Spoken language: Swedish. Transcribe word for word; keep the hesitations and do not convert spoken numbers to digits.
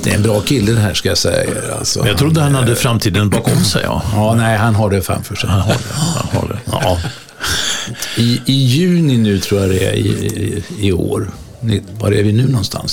Det är en bra kille det här, ska jag säga. Alltså, jag trodde han hade framtiden bakom sig. Ja, ja nej, han har det framför sig. Han har det. Han har det. Ja. I, I juni nu tror jag det är i, i, i år. Var är vi nu någonstans?